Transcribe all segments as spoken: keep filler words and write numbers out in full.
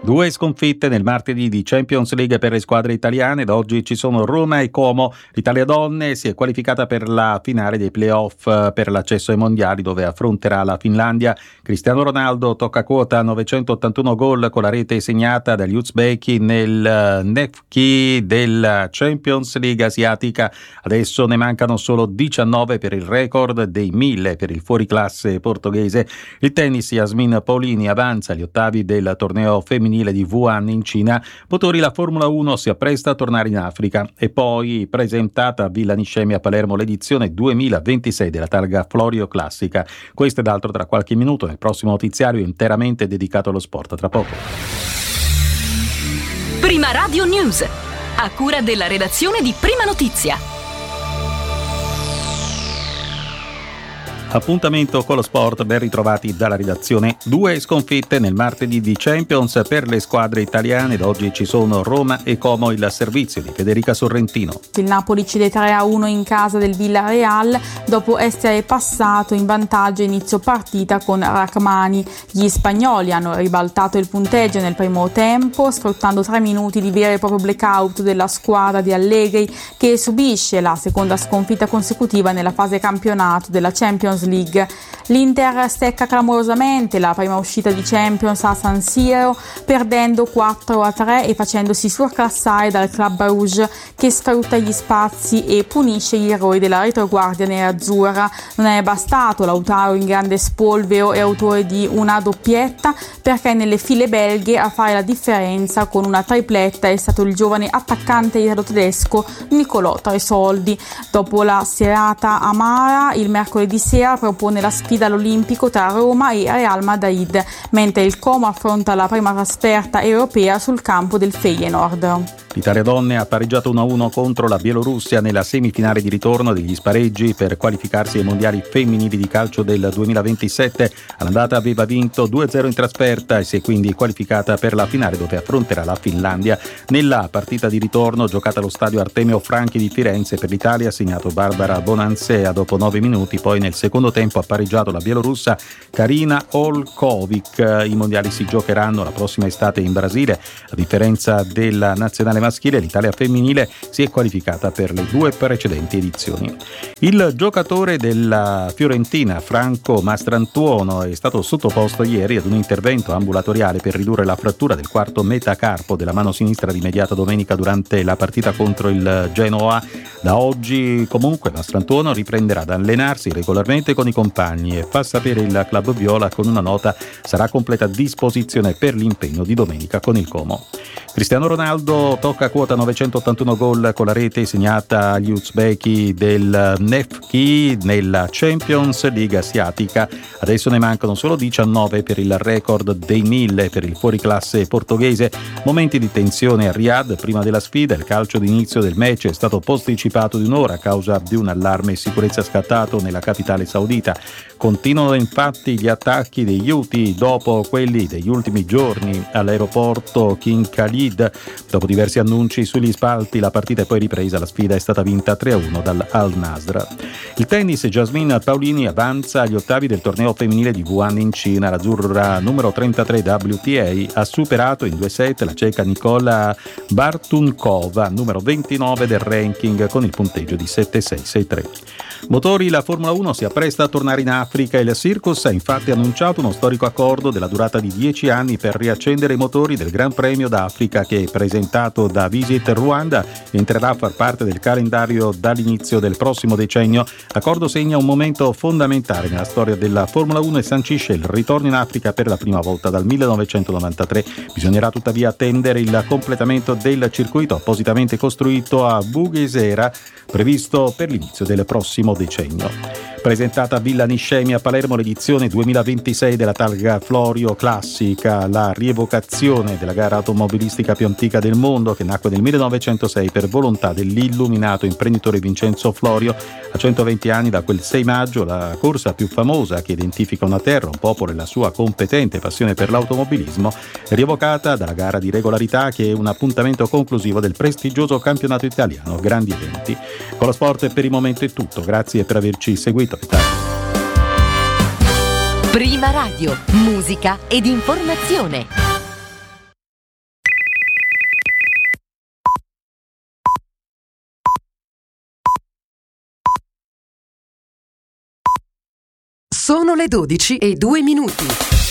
Due sconfitte nel martedì di Champions League per le squadre italiane. Da oggi ci sono Roma e Como. L'Italia Donne si è qualificata per la finale dei playoff per l'accesso ai mondiali, dove affronterà la Finlandia. Cristiano Ronaldo tocca quota novecentottantuno gol con la rete segnata dagli uzbeki nel Nefki della Champions League asiatica. Adesso ne mancano solo diciannove per il record dei mille per il fuoriclasse portoghese. Il tennis, Yasmin Paolini avanza agli ottavi del torneo femminile di Wuhan in Cina. Motori, la Formula uno si appresta a tornare in Africa. E poi presentata a Villa Niscemi a Palermo l'edizione duemilaventisei della targa Florio Classica. Questo ed altro tra qualche minuto nel prossimo notiziario interamente dedicato allo sport. Tra poco. Prima Radio News, a cura della redazione di Prima Notizia. Appuntamento con lo sport, ben ritrovati dalla redazione. Due sconfitte nel martedì di Champions per le squadre italiane. Da oggi ci sono Roma e Como. Il servizio di Federica Sorrentino. Il Napoli cede tre a uno in casa del Villarreal dopo essere passato in vantaggio a inizio partita con Rachmani. Gli spagnoli hanno ribaltato il punteggio nel primo tempo, sfruttando tre minuti di vero e proprio blackout della squadra di Allegri, che subisce la seconda sconfitta consecutiva nella fase campionato della Champions League. L'Inter stecca clamorosamente la prima uscita di Champions a San Siro, perdendo quattro a tre e facendosi surclassare dal Club Rouge, che sfrutta gli spazi e punisce gli errori della retroguardia nerazzurra. Non è bastato Lautaro in grande spolvero e autore di una doppietta, perché nelle file belghe a fare la differenza con una tripletta è stato il giovane attaccante italo-tedesco Nicolò Tresoldi. Dopo la serata amara, il mercoledì sera propone la sfida all'Olimpico tra Roma e Real Madrid, mentre il Como affronta la prima trasferta europea sul campo del Feyenoord. L'Italia Donne ha pareggiato uno a uno contro la Bielorussia nella semifinale di ritorno degli spareggi per qualificarsi ai mondiali femminili di calcio del duemilaventisette. All'andata aveva vinto due a zero in trasferta e si è quindi qualificata per la finale, dove affronterà la Finlandia. Nella partita di ritorno, giocata allo stadio Artemio Franchi di Firenze, per l'Italia ha segnato Barbara Bonansea dopo nove minuti. Poi nel secondo tempo ha pareggiato la bielorussa Karina Olkovic. I mondiali si giocheranno la prossima estate in Brasile. A differenza della nazionale maschile, l'Italia femminile si è qualificata per le due precedenti edizioni. Il giocatore della Fiorentina, Franco Mastrantuono, è stato sottoposto ieri ad un intervento ambulatoriale per ridurre la frattura del quarto metacarpo della mano sinistra rimediata domenica durante la partita contro il Genoa. Da oggi comunque Mastrantuono riprenderà ad allenarsi regolarmente con i compagni e fa sapere il club viola con una nota: sarà a completa disposizione per l'impegno di domenica con il Como. Cristiano Ronaldo tocca quota novecentottantuno gol con la rete segnata agli uzbeki del Nefki nella Champions League asiatica. Adesso ne mancano solo diciannove per il record dei mille per il fuoriclasse portoghese. Momenti di tensione a Riyadh prima della sfida. Il calcio d'inizio del match è stato posticipato di un'ora a causa di un allarme sicurezza scattato nella capitale saudita. Continuano infatti gli attacchi degli Houthi dopo quelli degli ultimi giorni all'aeroporto King Khalid. Dopo diversi annunci sugli spalti, la partita è poi ripresa. La sfida è stata vinta tre a uno dal Al Nasr. Il tennis, Yasmin Paolini avanza agli ottavi del torneo femminile di Wuhan in Cina. L'azzurra numero trentatré W T A ha superato in due set la ceca Nicola Bartunkova, numero ventinove del ranking, con il punteggio di sette sei sei tre. Motori, la Formula uno si appresta a tornare in Africa. Il Circus ha infatti annunciato uno storico accordo della durata di dieci anni per riaccendere i motori del Gran Premio d'Africa, che, presentato da Visit Rwanda, entrerà a far parte del calendario dall'inizio del prossimo decennio. L'accordo segna un momento fondamentale nella storia della Formula uno e sancisce il ritorno in Africa per la prima volta dal millenovecentonovantatré. Bisognerà tuttavia attendere il completamento del circuito appositamente costruito a Bugesera, previsto per l'inizio del prossimo decennio. Presentata a Villa Niscemi a Palermo l'edizione duemilaventisei della targa Florio Classica, la rievocazione della gara automobilistica più antica del mondo, che nacque nel millenovecentosei per volontà dell'illuminato imprenditore Vincenzo Florio. A centoventi anni da quel sei maggio, la corsa più famosa che identifica una terra, un popolo e la sua competente passione per l'automobilismo, è rievocata dalla gara di regolarità, che è un appuntamento conclusivo del prestigioso campionato italiano Grandi Eventi. Con lo sport per il momento è tutto, grazie per averci seguito. Prima Radio, musica ed informazione. Sono le dodici e due minuti.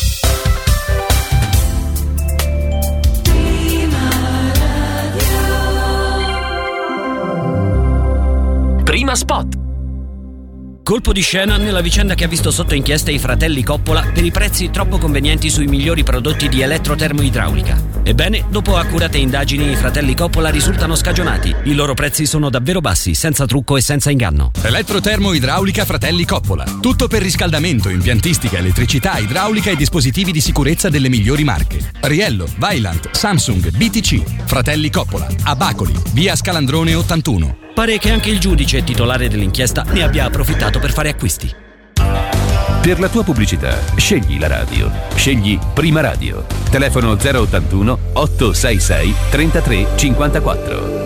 Prima spot. Colpo di scena nella vicenda che ha visto sotto inchiesta i fratelli Coppola per i prezzi troppo convenienti sui migliori prodotti di elettrotermoidraulica. Ebbene, dopo accurate indagini, i fratelli Coppola risultano scagionati. I loro prezzi sono davvero bassi, senza trucco e senza inganno. Elettrotermoidraulica Fratelli Coppola. Tutto per riscaldamento, impiantistica, elettricità, idraulica e dispositivi di sicurezza delle migliori marche. Riello, Vaillant, Samsung, B T C. Fratelli Coppola. A Bacoli, via Scalandrone ottantuno. Pare che anche il giudice titolare dell'inchiesta ne abbia approfittato per fare acquisti. Per la tua pubblicità, scegli la radio. Scegli Prima Radio. Telefono zero ottantuno otto sei sei trentatré cinquantaquattro.